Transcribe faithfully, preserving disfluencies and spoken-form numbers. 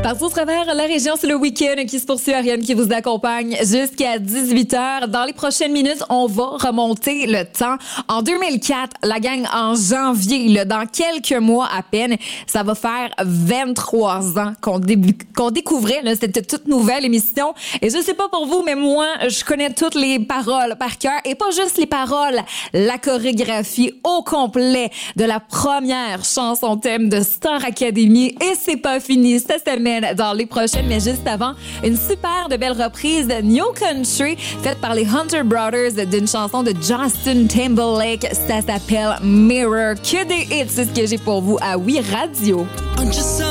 Partout au travers la région, c'est le week-end qui se poursuit. Ariane qui vous accompagne jusqu'à dix-huit heures. Dans les prochaines minutes, on va remonter le temps. En deux mille quatre, la gang en janvier, là, dans quelques mois à peine, ça va faire vingt-trois ans qu'on, dé- qu'on découvrait là, cette toute nouvelle émission. Et je sais pas pour vous, mais moi, je connais toutes les paroles par cœur. Et pas juste les paroles, la chorégraphie au complet de la première chanson thème de Star Academy. Et c'est pas fini, ça s'amène dans les prochaines, mais juste avant, une super de belle reprise de New Country faite par les Hunter Brothers d'une chanson de Justin Timberlake. Ça s'appelle Mirror. Que des hits, c'est ce que j'ai pour vous à Oui Radio.